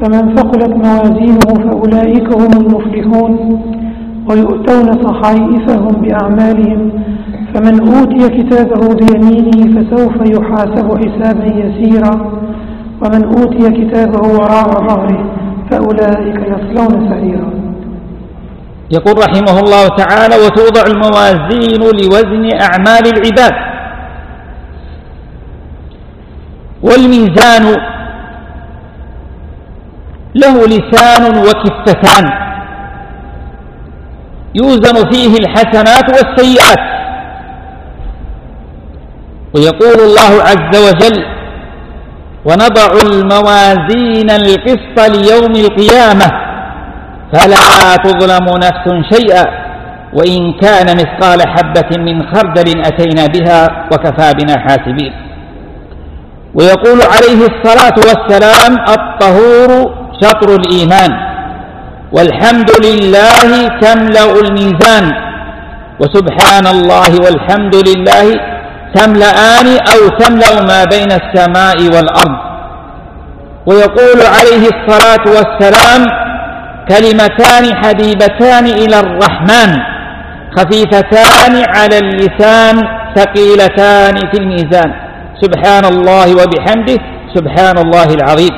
فمن ثقلت موازينه فأولئك هم المفلحون ويؤتون صحائفهم بأعمالهم فمن أوتي كتابه بيمينه فسوف يحاسب حسابا يسيرا ومن أوتي كتابه وراء ظهره فأولئك يصلون سعيرا. يقول رحمه الله تعالى: وتوضع الموازين لوزن أعمال العباد. والميزان له لسان وكفتان يوزن فيه الحسنات والسيئات. ويقول الله عز وجل: ونضع الموازين القسط ليوم القيامة فلا تظلم نفس شيئا وإن كان مثقال حبة من خردل أتينا بها وكفى بنا حاسبين. ويقول عليه الصلاة والسلام: الطهور شطر الإيمان والحمد لله تملأ الميزان وسبحان الله والحمد لله تملأان أو تملأ ما بين السماء والأرض. ويقول عليه الصلاة والسلام: كلمتان حبيبتان إلى الرحمن خفيفتان على اللسان ثقيلتان في الميزان سبحان الله وبحمده سبحان الله العظيم.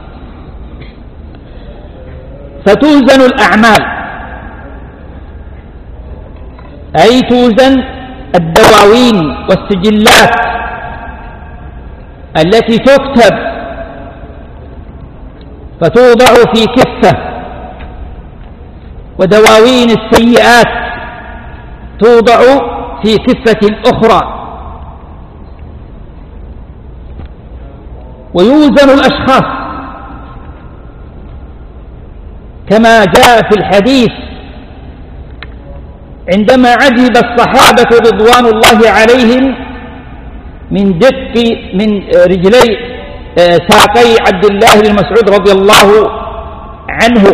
فتوزن الأعمال أي توزن الدواوين والسجلات التي تكتب فتوضع في كفة، ودواوين السيئات توضع في كفة أخرى. ويوزن الأشخاص كما جاء في الحديث عندما عجب الصحابة رضوان الله عليهم من دق من رجلي ساقي عبد الله بن مسعود رضي الله عنه،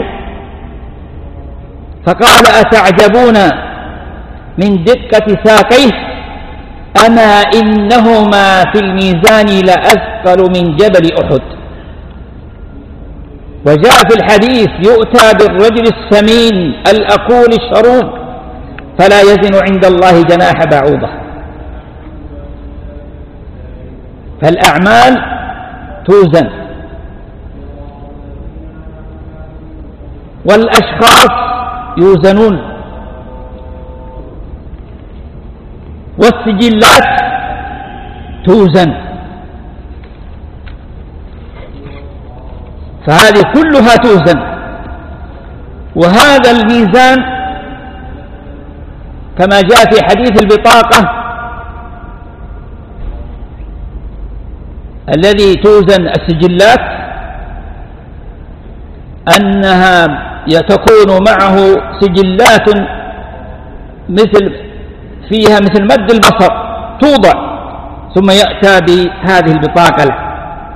فقال: أتعجبون من دقة ساقيه؟ أما إنهما في الميزان لأثقل من جبل أحد. وجاء في الحديث: يؤتى بالرجل السمين الأقول الشروب فلا يزن عند الله جناح بعوضة. فالأعمال توزن، والأشخاص يوزنون، والسجلات توزن. فهذه كلها توزن. وهذا الميزان كما جاء في حديث البطاقة الذي توزن السجلات أنها تكون معه سجلات فيها مثل مد البصر توضع، ثم يأتى بهذه البطاقة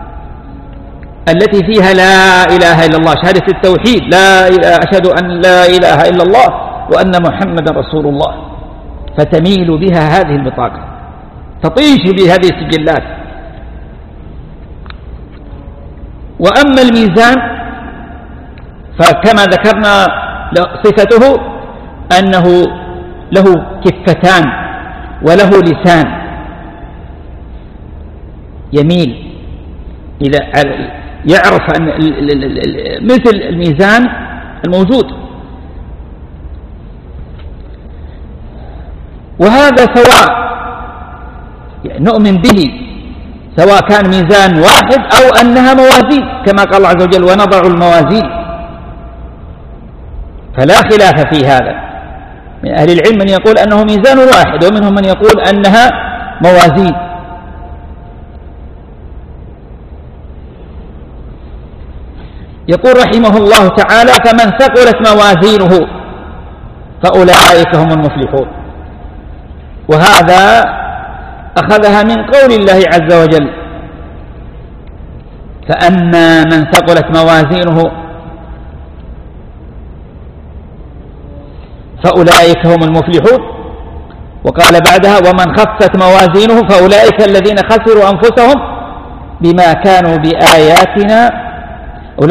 التي فيها لا إله إلا الله، شهادة التوحيد، أشهد أن لا إله إلا الله وأن محمد رسول الله، فتميل بها هذه البطاقة، تطيش بهذه السجلات. وأما الميزان فكما ذكرنا صفته أنه له كفتان وله لسان يميل إلى يعرف أن مثل الميزان الموجود. وهذا سواء يعني نؤمن به سواء كان ميزان واحد أو أنها موازين كما قال الله عز وجل: ونضع الموازين. فلا خلاف في هذا. من أهل العلم من يقول أنه ميزان واحد، ومنهم من يقول أنها موازين. يقول رحمه الله تعالى: فمن ثقلت موازينه فأولئك هم المفلحون. وهذا أخذها من قول الله عز وجل: فأما من ثقلت موازينه فأولئك هم المفلحون. وقال بعدها: ومن خفت موازينه فأولئك الذين خسروا أنفسهم بما كانوا بآياتنا